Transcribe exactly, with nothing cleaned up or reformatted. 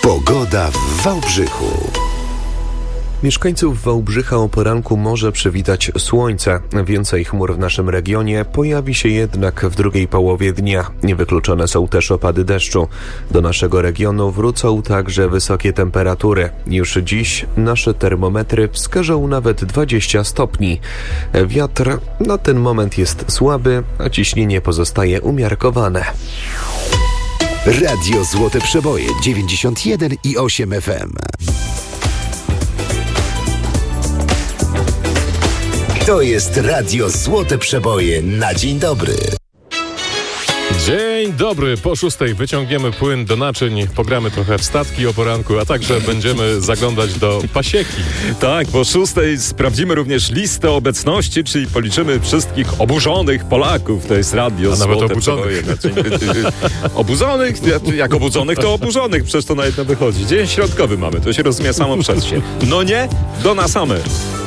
Pogoda w Wałbrzychu. Mieszkańców Wałbrzycha o poranku może przywitać słońce. Więcej chmur w naszym regionie pojawi się jednak w drugiej połowie dnia. Niewykluczone są też opady deszczu. Do naszego regionu wrócą także wysokie temperatury. Już dziś nasze termometry wskażą nawet dwadzieścia stopni. Wiatr na ten moment jest słaby, a ciśnienie pozostaje umiarkowane. Radio Złote Przeboje dziewięćdziesiąt jeden i osiem F M. To jest Radio Złote Przeboje na dzień dobry. Dzień dobry, po szóstej wyciągniemy płyn do naczyń, pogramy trochę w statki o poranku, a także będziemy zaglądać do pasieki. Tak, po szóstej sprawdzimy również listę obecności, czyli policzymy wszystkich oburzonych Polaków. To jest Radio A nawet Złote obudzonych. Przeboje. Obudzonych? Jak obudzonych, to oburzonych. Przecież to nawet nie wychodzi. Dzień środkowy mamy, to się rozumie samo przez się. No nie? Do nas same.